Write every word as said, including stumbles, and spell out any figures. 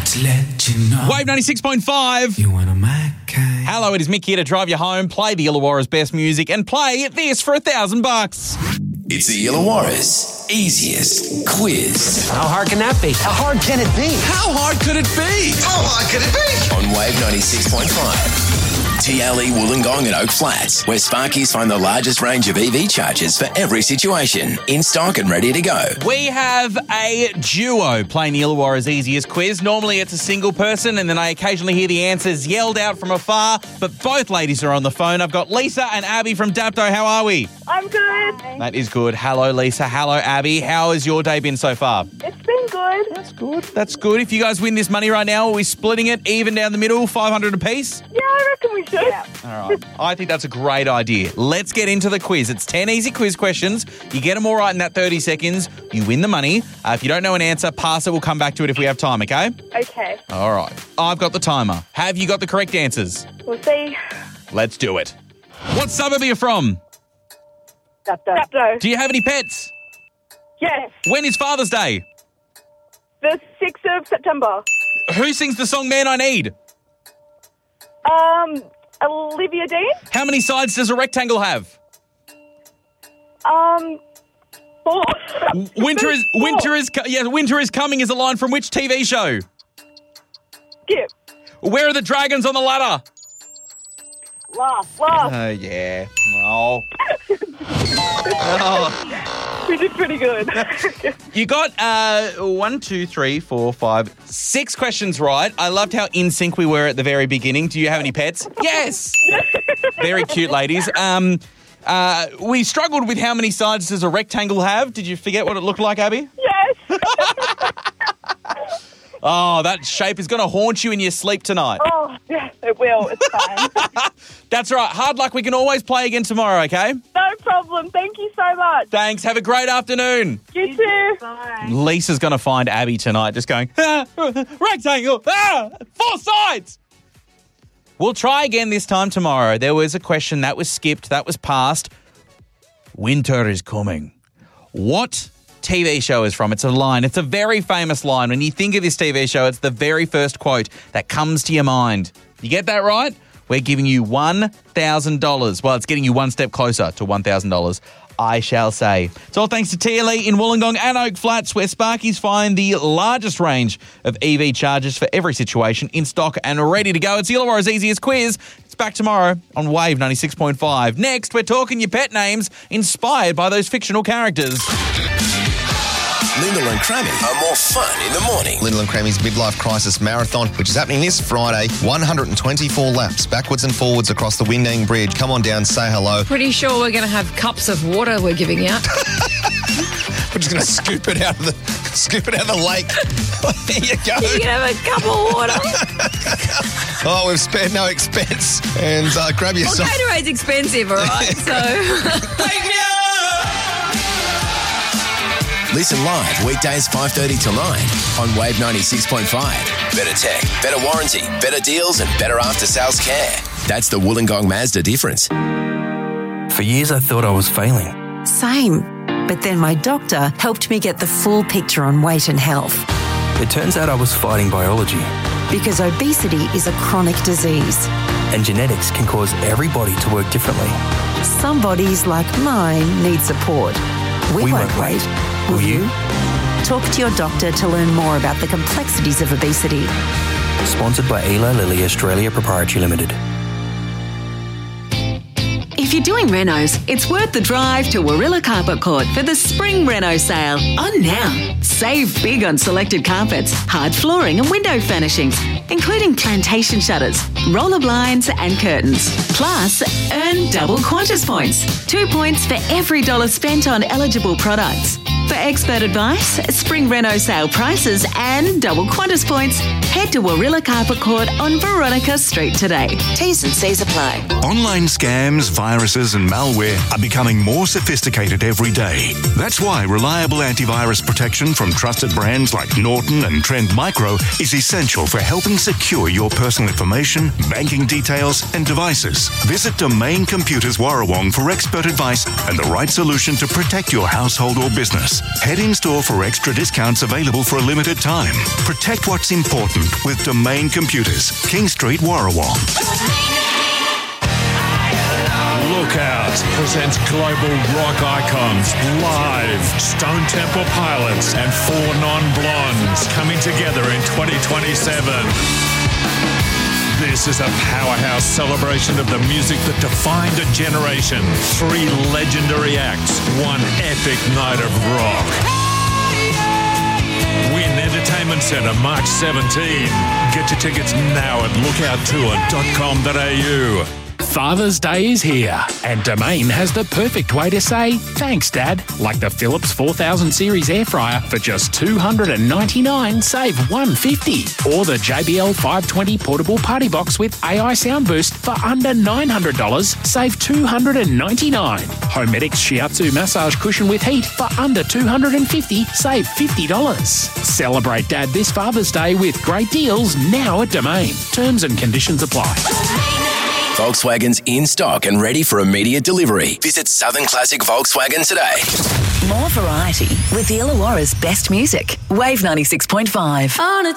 to let you know. Wave ninety-six point five. You want my kind. Hello, it is Mick here to drive you home, play the Illawarra's best music, and play this for a thousand bucks. It's the Illawarra's easiest quiz. How hard can that be? How hard can it be? How hard could it be? How hard could it be? On Wave ninety-six point five. T L E Wollongong and Oak Flats, where Sparkies find the largest range of E V chargers for every situation. In stock and ready to go. We have a duo playing the Illawarra's easiest quiz. Normally it's a single person, and then I occasionally hear the answers yelled out from afar, but both ladies are on the phone. I've got Lisa and Abby from Dapto. How are we? I'm good. That is good. Hello, Lisa. Hello, Abby. How has your day been so far? It's been good. That's good. That's good. If you guys win this money right now, are we splitting it even down the middle, five hundred apiece? Yeah, I reckon we should. Yeah. All right. I think that's a great idea. Let's get into the quiz. It's ten easy quiz questions. You get them all right in that thirty seconds, you win the money. Uh, if you don't know an answer, pass it. We'll come back to it if we have time, okay? Okay. All right. I've got the timer. Have you got the correct answers? We'll see. Let's do it. What suburb are you from? Dapto. Dapto. Do you have any pets? Yes. When is Father's Day? The sixth of September. Who sings the song Man I Need? Um, Olivia Dean. How many sides does a rectangle have? Um, four. Winter is Four. winter is co- yeah, winter is coming is a line from which T V show? Skip. Where are the dragons on the ladder? Laugh. Laugh. Oh yeah. Oh. oh. We did pretty good. You got uh one, two, three, four, five, six questions right. I loved how in sync we were at the very beginning. Do you have any pets? Yes. Very cute, ladies. Um, uh, we struggled with how many sides does a rectangle have. Did you forget what it looked like, Abby? Yes. Oh, that shape is going to haunt you in your sleep tonight. Oh, yeah, it will. It's fine. That's right. Hard luck. We can always play again tomorrow, okay? No problem. Thank you so much. Thanks. Have a great afternoon. You too. Bye. Lisa's going to find Abby tonight just going, ah, rectangle, ah, four sides. We'll try again this time tomorrow. There was a question that was skipped, that was passed. Winter is coming. What T V show is from? It's a line. It's a very famous line. When you think of this T V show, it's the very first quote that comes to your mind. You get that right? We're giving you one thousand dollars. Well, it's getting you one step closer to one thousand dollars. I shall say. It's all thanks to T L E in Wollongong and Oak Flats, where Sparkies find the largest range of E V chargers for every situation in stock and ready to go. It's Illawarra's easiest quiz. It's back tomorrow on Wave ninety-six point five. Next, we're talking your pet names inspired by those fictional characters. Lyndall and Crammy are more fun in the morning. Lyndall and Crammy's Midlife Crisis Marathon, which is happening this Friday. one hundred twenty-four laps, backwards and forwards across the Windang Bridge. Come on down, say hello. Pretty sure we're going to have cups of water we're giving out. We're just going to scoop it out of the scoop it out of the lake. There you go. You can have a cup of water. Oh, we've spared no expense. And uh, grab Well, yourself. Gatorade's expensive, all right? So Wake me up! Listen live weekdays five thirty till nine on Wave ninety-six point five. Better tech, better warranty, better deals and better after-sales care. That's the Wollongong Mazda difference. For years I thought I was failing. Same. But then my doctor helped me get the full picture on weight and health. It turns out I was fighting biology. Because obesity is a chronic disease. And genetics can cause every body to work differently. Some bodies, like mine, need support. We, We won't won't wait. wait. Will Will you? Talk to your doctor to learn more about the complexities of obesity. Sponsored by Eli Lilly Australia Proprietary Limited. If you're doing renos, it's worth the drive to Warilla Carpet Court for the Spring Reno Sale. On now. Save big on selected carpets, hard flooring and window furnishings, including plantation shutters, roller blinds and curtains. Plus, earn double Qantas points. Two points for every dollar spent on eligible products. For expert advice, Spring Reno sale prices and double Qantas points, head to Warilla Carpet Court on Veronica Street today. T's and C's apply. Online scams, viruses and malware are becoming more sophisticated every day. That's why reliable antivirus protection from trusted brands like Norton and Trend Micro is essential for helping secure your personal information, banking details and devices. Visit Domain Computers Warrawong for expert advice and the right solution to protect your household or business. Computers. Head in store for extra discounts available for a limited time. Protect what's important with Domain Computers, King Street, Warrawong. Lookout presents global rock icons live. Stone Temple Pilots and Four Non-Blondes coming together in twenty twenty-seven. This is a powerhouse celebration of the music that defined a generation. Three legendary acts, one epic night of rock. Win Entertainment Centre, March seventeenth. Get your tickets now at lookout tour dot com dot a u. Father's Day is here, and Domain has the perfect way to say thanks, Dad. Like the Philips four thousand series air fryer for just two hundred ninety-nine dollars, save one hundred fifty dollars. Or the J B L five twenty portable party box with A I sound boost for under nine hundred dollars, save two hundred ninety-nine dollars. Homedics Shiatsu massage cushion with heat for under two hundred fifty dollars, save fifty dollars. Celebrate Dad this Father's Day with great deals now at Domain. Terms and conditions apply. Volkswagen's in stock and ready for immediate delivery. Visit Southern Classic Volkswagen today. More variety with the Illawarra's best music. Wave ninety-six point five. On a